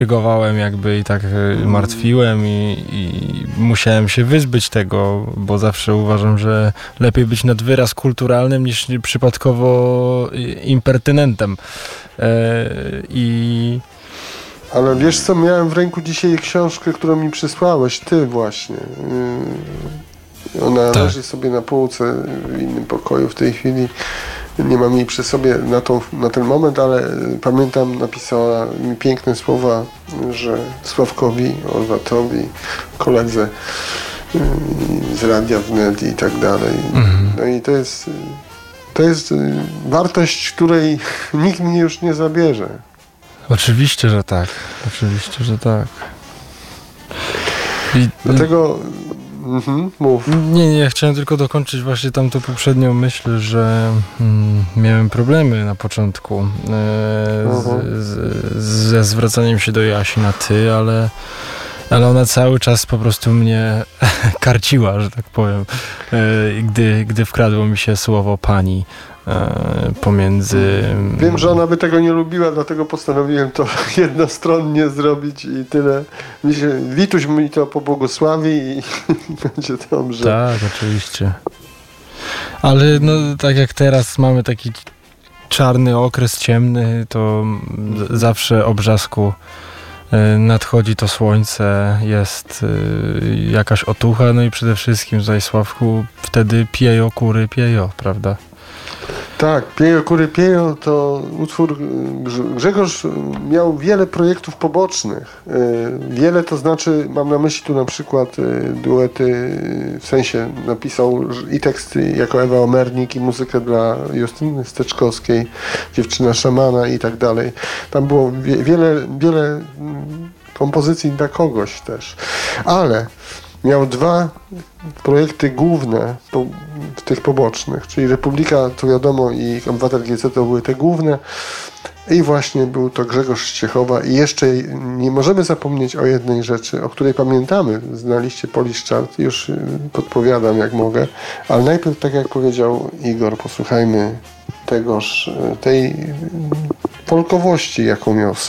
Reagowałem jakby i tak martwiłem i musiałem się wyzbyć tego, bo zawsze uważam, że lepiej być nad wyraz kulturalnym niż przypadkowo impertynentem. Ale wiesz co, miałem w ręku dzisiaj książkę, którą mi przysłałeś, ty właśnie. Ona leży sobie na półce w innym pokoju w tej chwili. Nie mam jej przy sobie na ten moment, ale pamiętam, napisała mi piękne słowa, że Sławkowi, Orwatowi, koledze z Radia Wnet i tak dalej. No i to jest wartość, której nikt mi już nie zabierze. Oczywiście, że tak. Oczywiście, że tak. Dlatego mów. Nie, chciałem tylko dokończyć właśnie tamtą poprzednią myśl, że miałem problemy na początku ze zwracaniem się do Jasi na ty, ale ona cały czas po prostu mnie karciła, że tak powiem, gdy wkradło mi się słowo pani pomiędzy... Wiem, że ona by tego nie lubiła, dlatego postanowiłem to jednostronnie zrobić i tyle. Wituś mi to pobłogosławi i będzie dobrze. Tak, oczywiście. Ale no, tak jak teraz mamy taki czarny okres, ciemny, to zawsze o brzasku nadchodzi to słońce, jest jakaś otucha, no i przede wszystkim, Sławku, wtedy piejo, kury, piejo, prawda? Tak, Piejo Kury Piejo to utwór, Grzegorz miał wiele projektów pobocznych. Wiele to znaczy, mam na myśli tu na przykład duety, w sensie napisał i teksty jako Ewa Omernik i muzykę dla Justyny Steczkowskiej, Dziewczyna szamana i tak dalej. Tam było wiele kompozycji dla kogoś też. Ale miał dwa projekty główne tych pobocznych, czyli Republika, to wiadomo, i Obywatel GC to były te główne i właśnie był to Grzegorz Ściechowa i jeszcze nie możemy zapomnieć o jednej rzeczy, o której pamiętamy na liście Polish Chart, już podpowiadam jak mogę, ale najpierw, tak jak powiedział Igor, posłuchajmy tej folkowości, jaką niosą.